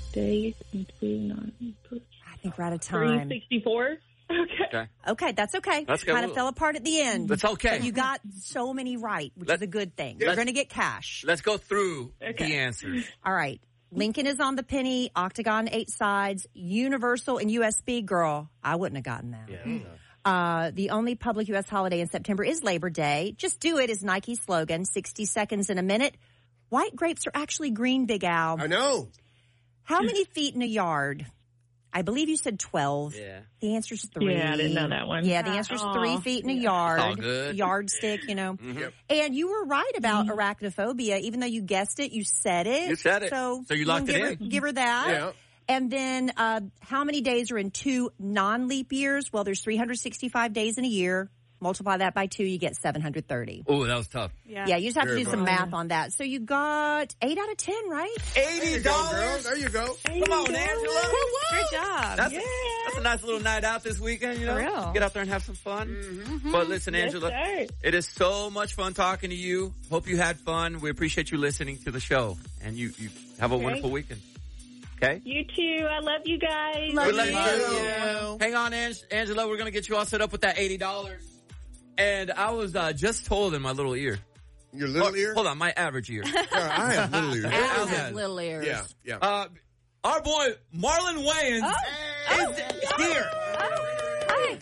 days and 2 I think we're out of time. 364. Okay, that's okay. That's good. Kind of fell apart at the end. That's okay. But you got so many right, which is a good thing. You're going to get cash. Let's go through the answers. All right. Lincoln is on the penny, octagon 8 sides, universal and USB. Girl, I wouldn't have gotten that. Yeah. The only public U.S. holiday in September is Labor Day. Just do it is Nike's slogan, 60 seconds in a minute. White grapes are actually green, Big Al. I know. How many feet in a yard? I believe you said 12. Yeah. The answer's 3. Yeah, I didn't know that one. Yeah, the answer's 3 feet in a yard. All good. Yardstick, you know. Yep. And you were right about arachnophobia. Even though you guessed it, you said it. You said it. So you locked it in. Give her that. Yeah. And then how many days are in 2 non-leap years? Well, there's 365 days in a year. Multiply that by 2, you get 730. Oh, that was tough. Yeah, you just have to do some math on that. So you got 8 out of 10, right? $80. There you go. Come on, Angela. Great job. That's a nice little night out this weekend, you know. For real. Get out there and have some fun. But listen, Angela, it is so much fun talking to you. Hope you had fun. We appreciate you listening to the show. And you have a wonderful weekend. Okay? You too. I love you guys. We love you. Hang on, Angela. We're going to get you all set up with that $80. And I was just told in my little ear. Your little ear? Hold on, my average ear. I have little ears. Al has little ears. Yeah. Our boy, Marlon Wayans, is here. Hi.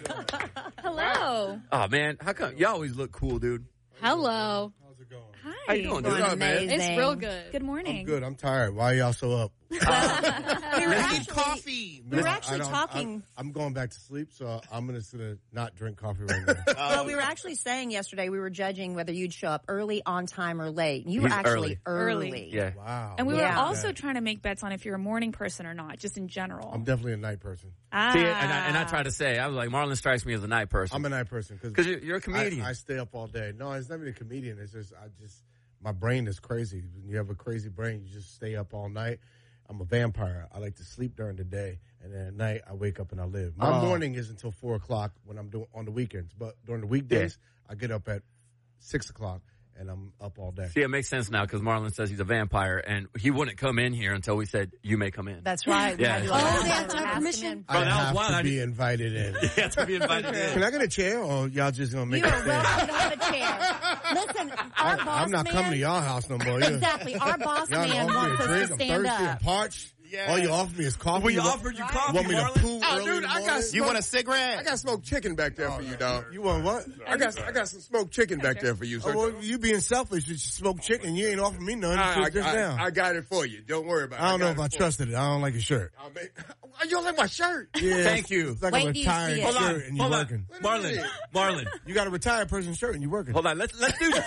Hello. Oh, man. How come? You always look cool, dude. Hello. How's it going? Hi. How you doing, dude? What's up, man? Amazing. It's real good. Good morning. I'm good. I'm tired. Why are y'all so up? We were actually, coffee. we were actually talking. I'm going back to sleep, so I'm just going to not drink coffee right now. Well, we were actually saying yesterday we were judging whether you'd show up early, on time, or late. You were He's actually early. Yeah. Wow. And we were Yeah. also trying to make bets on if you're a morning person or not, just in general. I'm definitely a night person. See, and I tried to say, I was like, Marlon strikes me as a night person. I'm a night person. Because you're a comedian. I stay up all day. No, it's not even a comedian. It's just, my brain is crazy. When you have a crazy brain, you just stay up all night. I'm a vampire. I like to sleep during the day, and then at night I wake up and I live. My morning is until 4 o'clock when I'm doing on the weekends, but during the weekdays I get up at 6 o'clock and I'm up all day. See, it makes sense now because Marlon says he's a vampire, and he wouldn't come in here until we said you may come in. That's right. Yeah. We Oh, they have to have permission? I that was have wild. to be invited in. You have to be invited in. Can I get a chair, or y'all just gonna make You it are stand? welcome to have a chair. Listen, our boss I'm not man, coming to y'all house no more. Exactly. Our boss Y'all man offer me wants a us drink. to I'm stand thirsty up. and parched. Yeah. All you offered me is coffee. We offered you coffee, Want me to Marlon? poo early in the morning? You want a cigarette? I got smoked chicken back there for you, dog. You want what? I got some smoked chicken back there for you. So Oh, well, you being selfish. You smoke chicken. You ain't offering me none until just now. I got it for you. Don't worry about it. I don't know if got I it for trusted it. I don't like your shirt. you. You don't like my shirt? Yeah, Thank you. It's like Wait a till you retired see it. shirt and you're working. Marlon. You got a retired person's shirt and you're working. Hold on. Let's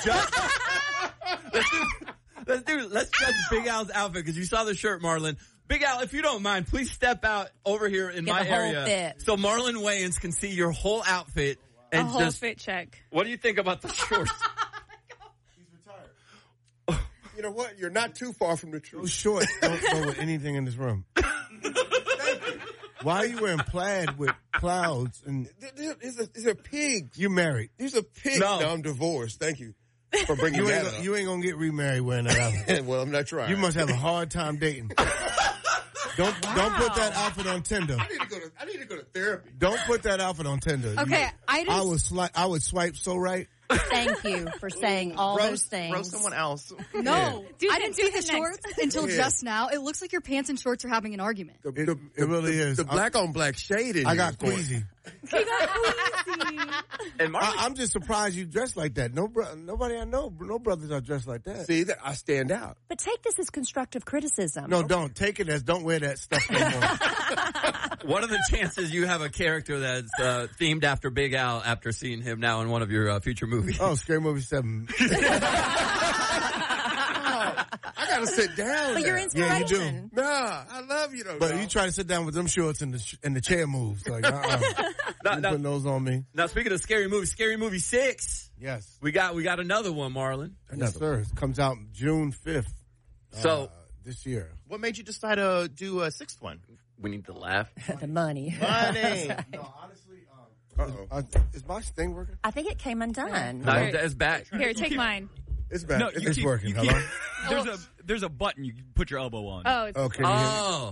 judge Big Al's outfit because you saw the shirt, Marlon. Big Al, if you don't mind, please step out over here in Get my the whole area fit. so Marlon Wayans can see your whole outfit. And a whole just, fit check. what do you think about the shorts? He's retired. You know what? You're not too far from the Those truth. shorts don't go with anything in this room. Why are you wearing plaid with clouds? And These are pigs. you married. These are pigs. No. I'm divorced. Thank you for bringing You that ain't, up. you ain't gonna get remarried wearing that outfit. Well, I'm not trying. You must have a hard time dating. Don't put that outfit on Tinder. I need to go to therapy. Don't put that outfit on Tinder. Okay, I would swipe so right. Thank you for saying all those things. Roast someone else. No, Dude, I didn't see the next. shorts until Yeah. just now. It looks like your pants and shorts are having an argument. It really is. The black on black shade in I here got is going- queasy. And Marlon, I'm just surprised you dressed like that. Nobody I know, no brothers are dressed like that. See, that I stand out. But take this as constructive criticism. No, don't. Take it as don't wear that stuff no more. what are the chances you have a character that's themed after Big Al after seeing him now in one of your future movies? Oh, Scary Movie 7. I gotta sit down. But your now. inspiration. do. Nah, I love you though. But dog. you try to sit down with them shorts and the chair moves. Like, No, you putting those on me. Now, speaking of Scary Movie 6, Yes. we got another one, Marlon. Yes, sir. It comes out June 5th. So this year. What made you decide to do a sixth one? we need to laugh. The money. Money. No, honestly, is my thing working? I think it came undone. No, it's back. Here, take mine. It's back. No, it's working. you Hello? There's a button you can put your elbow on. Oh, it's Okay. you hear me? Oh.